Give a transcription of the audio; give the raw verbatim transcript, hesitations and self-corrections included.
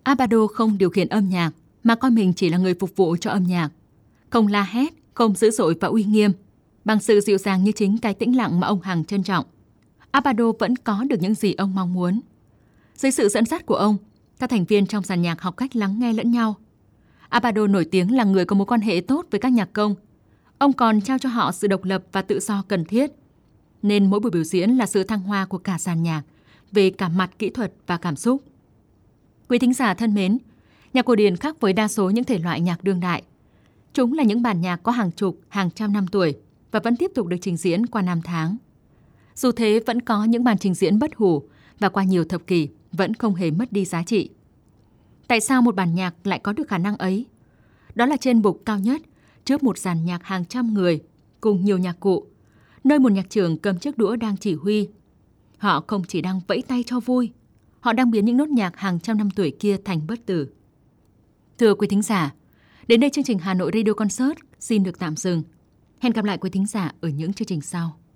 Abbado không điều khiển âm nhạc, mà coi mình chỉ là người phục vụ cho âm nhạc. Không la hét, không dữ dội và uy nghiêm, bằng sự dịu dàng như chính cái tĩnh lặng mà ông hằng trân trọng, Abbado vẫn có được những gì ông mong muốn. Dưới sự dẫn dắt của ông, các thành viên trong dàn nhạc học cách lắng nghe lẫn nhau. Abbado nổi tiếng là người có mối quan hệ tốt với các nhạc công. Ông còn trao cho họ sự độc lập và tự do cần thiết. Nên mỗi buổi biểu diễn là sự thăng hoa của cả dàn nhạc, về cả mặt kỹ thuật và cảm xúc. Quý thính giả thân mến, nhạc cổ điển khác với đa số những thể loại nhạc đương đại. Chúng là những bản nhạc có hàng chục, hàng trăm năm tuổi và vẫn tiếp tục được trình diễn qua năm tháng. Dù thế, vẫn có những màn trình diễn bất hủ và qua nhiều thập kỷ vẫn không hề mất đi giá trị. Tại sao một bản nhạc lại có được khả năng ấy? Đó là trên bục cao nhất, trước một dàn nhạc hàng trăm người cùng nhiều nhạc cụ, nơi một nhạc trưởng cầm chiếc đũa đang chỉ huy. Họ không chỉ đang vẫy tay cho vui, họ đang biến những nốt nhạc hàng trăm năm tuổi kia thành bất tử. Thưa quý thính giả, đến đây chương trình Hà Nội Radio Concert xin được tạm dừng. Hẹn gặp lại quý thính giả ở những chương trình sau.